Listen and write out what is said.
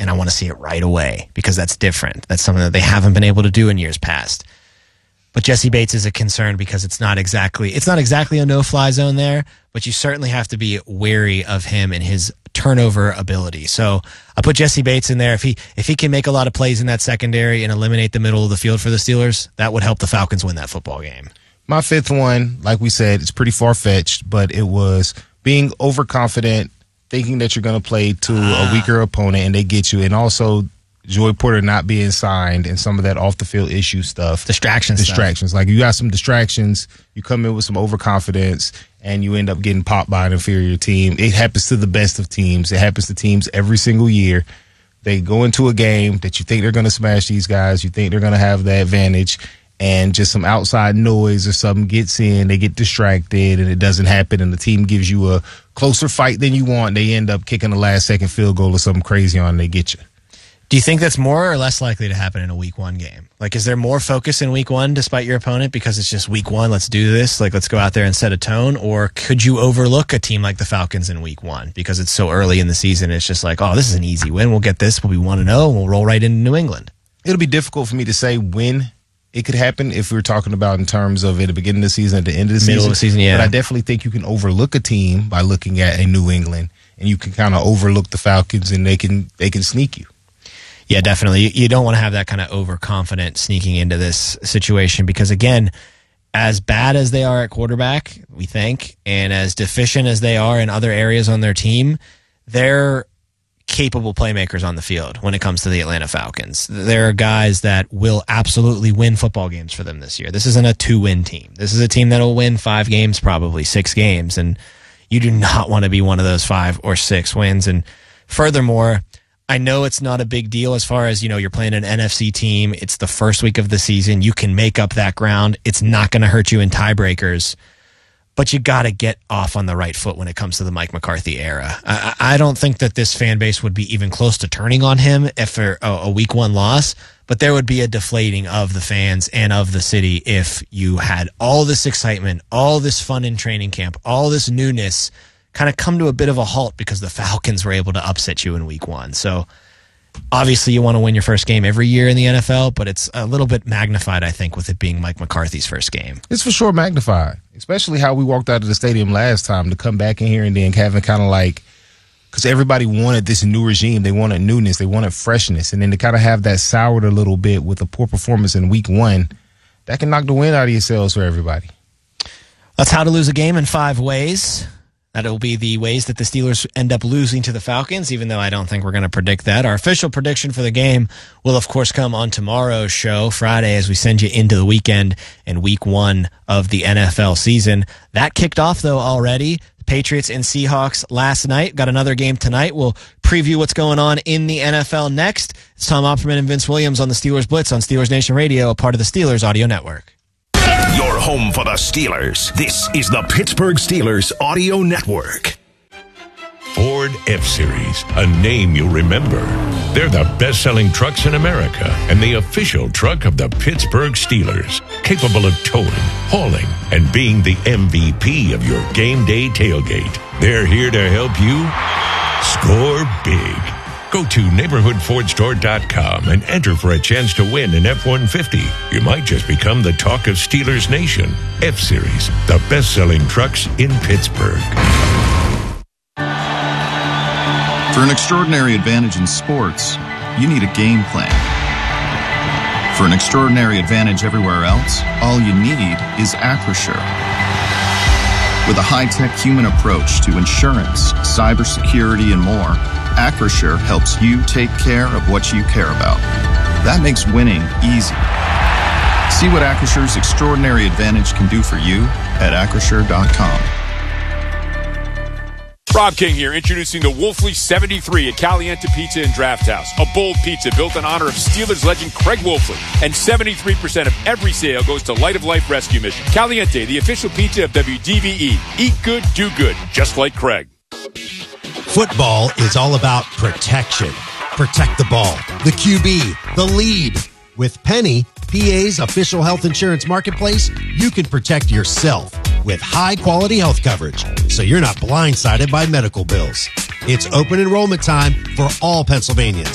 and I want to see it right away because that's different. That's something that they haven't been able to do in years past. But Jesse Bates is a concern because it's not exactly a no-fly zone there, but you certainly have to be wary of him and his turnover ability. So I put Jesse Bates in there. If he can make a lot of plays in that secondary and eliminate the middle of the field for the Steelers, that would help the Falcons win that football game. My fifth one, like we said, it's pretty far-fetched, but it was being overconfident, thinking that you're going to play to a weaker opponent and they get you, and also Joey Porter not being signed and some of that off-the-field issue stuff. Distractions. Like, you got some distractions, you come in with some overconfidence, and you end up getting popped by an inferior team. It happens to the best of teams. It happens to teams every single year. They go into a game that you think they're going to smash these guys, you think they're going to have the advantage, and just some outside noise or something gets in, they get distracted, and it doesn't happen, and the team gives you a closer fight than you want. They end up kicking the last-second field goal or something crazy on, and they get you. Do you think that's more or less likely to happen in a week one game? Like, is there more focus in week one despite your opponent because it's just week one, let's do this, like, let's go out there and set a tone? Or could you overlook a team like the Falcons in week one because it's so early in the season? It's just like, oh, this is an easy win. We'll get this. We'll be 1-0 and we'll roll right into New England. It'll be difficult for me to say when it could happen if we were talking about in terms of at the beginning of the season, at the end of the season. Middle of the season, yeah. But I definitely think you can overlook a team by looking at a New England, and you can kind of overlook the Falcons, and they can sneak you. Yeah, definitely. You don't want to have that kind of overconfident sneaking into this situation because, again, as bad as they are at quarterback, we think, and as deficient as they are in other areas on their team, they're capable playmakers on the field when it comes to the Atlanta Falcons. There are guys that will absolutely win football games for them this year. This isn't a 2-win team. This is a team that will win 5 games, probably 6 games, and you do not want to be one of those 5 or 6 wins. And furthermore, I know it's not a big deal as far as, you're playing an NFC team. It's the first week of the season. You can make up that ground. It's not going to hurt you in tiebreakers. But you got to get off on the right foot when it comes to the Mike McCarthy era. I don't think that this fan base would be even close to turning on him after a week one loss, but there would be a deflating of the fans and of the city if you had all this excitement, all this fun in training camp, all this newness kind of come to a bit of a halt because the Falcons were able to upset you in week one. So obviously you want to win your first game every year in the NFL, but it's a little bit magnified, I think, with it being Mike McCarthy's first game. It's for sure magnified, especially how we walked out of the stadium last time to come back in here and then having kind of like, because everybody wanted this new regime. They wanted newness. They wanted freshness. And then to kind of have that soured a little bit with a poor performance in week one, that can knock the wind out of your sails for everybody. That's how to lose a game in 5 ways. That'll be the ways that the Steelers end up losing to the Falcons, even though I don't think we're going to predict that. Our official prediction for the game will, of course, come on tomorrow's show, Friday, as we send you into the weekend and week one of the NFL season. That kicked off, though, already. The Patriots and Seahawks last night. Got another game tonight. We'll preview what's going on in the NFL next. It's Tom Opperman and Vince Williams on the Steelers Blitz on Steelers Nation Radio, a part of the Steelers Audio Network. Your home for the Steelers. This is the Pittsburgh Steelers Audio Network. Ford F-Series, a name you'll remember. They're the best-selling trucks in America and the official truck of the Pittsburgh Steelers, capable of towing, hauling, and being the MVP of your game day tailgate. They're here to help you score big. Go to neighborhoodfordstore.com and enter for a chance to win an F-150. You might just become the talk of Steelers Nation. F-Series, the best-selling trucks in Pittsburgh. For an extraordinary advantage in sports, you need a game plan. For an extraordinary advantage everywhere else, all you need is Acrisure. With a high-tech human approach to insurance, cybersecurity, and more, Acrisure helps you take care of what you care about. That makes winning easy. See what Acrissure's extraordinary advantage can do for you at Acrisure.com. Rob King here, introducing the Wolfley 73 at Caliente Pizza and Draft House. A bold pizza built in honor of Steelers legend Craig Wolfley. And 73% of every sale goes to Light of Life Rescue Mission. Caliente, the official pizza of WDVE. Eat good, do good, just like Craig. Football is all about protection. Protect the ball, the QB, the lead. With Penny, PA's official health insurance marketplace, you can protect yourself with high-quality health coverage, so you're not blindsided by medical bills. It's open enrollment time for all Pennsylvanians.